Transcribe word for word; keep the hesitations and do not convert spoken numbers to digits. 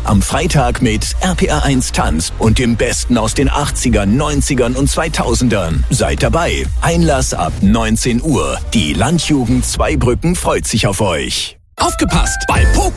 Am Freitag mit R P R eins Tanz und dem Besten aus den achtzigern, neunzigern und zweitausendern. Seid dabei. Einlass ab neunzehn Uhr. Die Landjugend Zweibrücken freut sich auf euch. Aufgepasst! Bei Poco